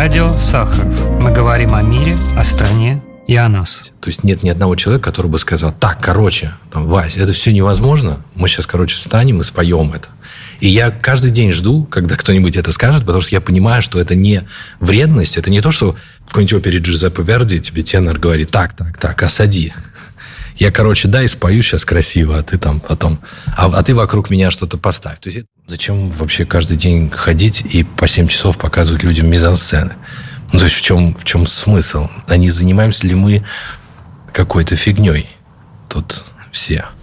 Радио Сахаров. Мы говорим о мире, о стране и о нас. То есть нет ни одного человека, который бы сказал: так, короче, там, Вась, это все невозможно. Мы сейчас, встанем и споем это. И я каждый день жду, когда кто-нибудь это скажет, потому что я понимаю, что это не вредность, это не то, что в какой-нибудь опере Джузеппе Верди тебе тенор говорит: так, осади. Я, да, и спою сейчас красиво, а ты там потом... А ты вокруг меня что-то поставь. То есть зачем вообще каждый день ходить и по 7 часов показывать людям мизансцены? Ну, то есть в чем смысл? А не занимаемся ли мы какой-то фигней тут все?